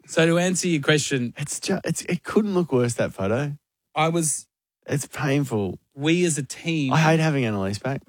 So to answer your question, it couldn't look worse, that photo. It's painful. We as a team. I hate having Annalise back.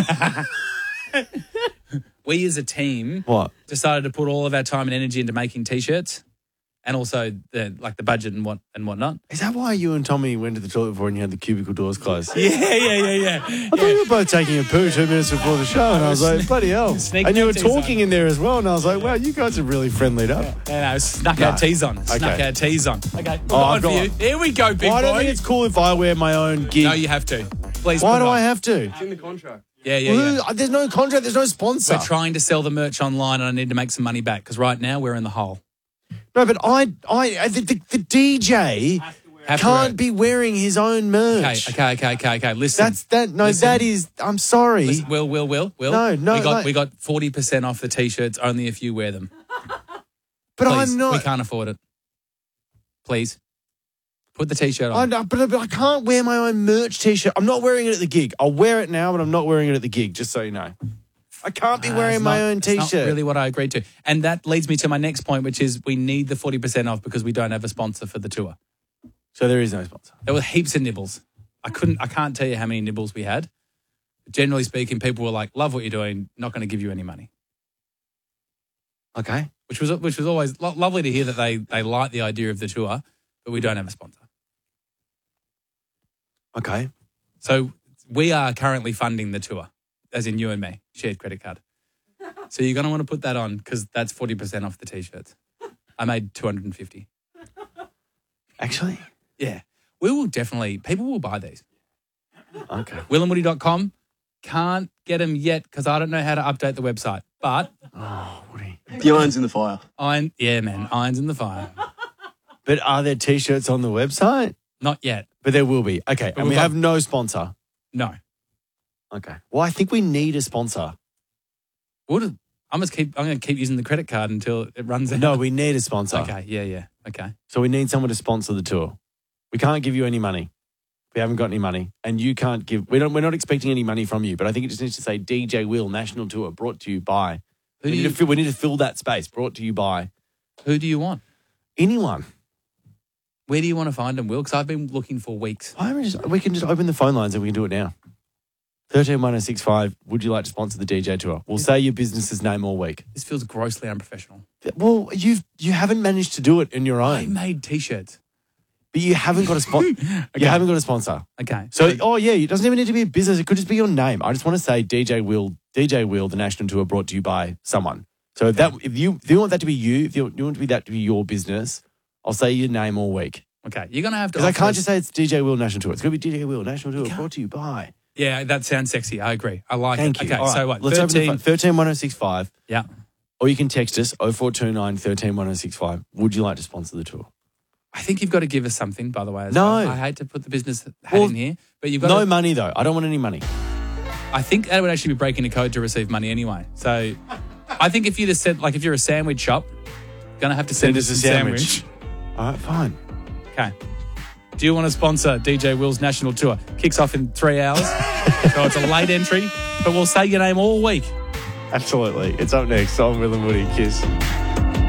We as a team decided to put all of our time and energy into making T-shirts and also the budget and whatnot. Is that why you and Tommy went to the toilet before and you had the cubicle doors closed? Yeah. I thought you were both taking a poo 2 minutes before the show and I was like, bloody hell. And you were talking in there as well and I was like, wow, you guys are really friendlied up. Yeah, snuck our tees on. Snuck our tees on. Okay, I've got for you. Here we go, big boy. I don't think it's cool if I wear my own gig. No, you have to. Please. Why do I have to? It's in the contract. Yeah. There's no contract. There's no sponsor. We're trying to sell the merch online and I need to make some money back because right now we're in the hole. No, but the DJ can't be wearing his own merch. Okay. Listen. That is, I'm sorry. Listen, Will. No. We got 40% off the T-shirts only if you wear them. But Please, I'm not. We can't afford it. Please. Put the T-shirt on. But I can't wear my own merch T-shirt. I'm not wearing it at the gig. I'll wear it now, but I'm not wearing it at the gig, just so you know. I can't be wearing my own T-shirt. That's not really what I agreed to. And that leads me to my next point, which is we need the 40% off because we don't have a sponsor for the tour. So there is no sponsor. There were heaps of nibbles. I can't tell you how many nibbles we had. Generally speaking, people were like, love what you're doing, not going to give you any money. Okay. Which was always lovely to hear that they like the idea of the tour, but we don't have a sponsor. Okay. So we are currently funding the tour, as in you and me, shared credit card. So you're going to want to put that on because that's 40% off the T-shirts. I made $250. Actually? Yeah. We will definitely, people will buy these. Okay. WillandWoody.com. Can't get them yet because I don't know how to update the website. But. Oh, Woody. The iron's in the fire. Yeah, man. Iron's in the fire. But are there T-shirts on the website? Not yet. But there will be. Okay. And we have no sponsor. No. Okay. Well, I think we need a sponsor. I'm going to keep using the credit card until it runs out. No, we need a sponsor. Okay. Yeah. Okay. So we need someone to sponsor the tour. We can't give you any money. We haven't got any money. And you can't give... We're not expecting any money from you, but I think it just needs to say DJ Will National Tour brought to you by... We need to fill that space. Brought to you by... Who do you want? Anyone. Where do you want to find them, Will? Because I've been looking for weeks. We can just open the phone lines and we can do it now. 131065, would you like to sponsor the DJ tour? We'll say your business's name all week. This feels grossly unprofessional. Well, you haven't managed to do it on your own. I made T-shirts. But you haven't got a sponsor. Okay. You haven't got a sponsor. Okay. So, it doesn't even need to be a business. It could just be your name. I just want to say DJ Will, the National Tour brought to you by someone. So if you want that to be you, if you want that to be your business, I'll say your name all week. Okay. You're going to have to... Because I can't just say it's DJ Will National Tour. It's going to be DJ Will National Tour brought to you by... Yeah, that sounds sexy. I agree. I like Thank it. you. Okay, right. so what? Let's open the phone. 131065. Yeah. Or you can text us 0429 131065. Would you like to sponsor the tour? I think you've got to give us something, by the way. No. Well. I hate to put the business hat in here, but you've got no money, though. I don't want any money. I think that would actually be breaking the code to receive money anyway. So I think if you just said, if you're a sandwich shop, you're going to have to send us a sandwich. All right, fine. Okay. Do you want to sponsor DJ Will's National Tour? Kicks off in 3 hours. So it's a late entry, but we'll say your name all week. Absolutely. It's up next on Will and Woody. Kiss.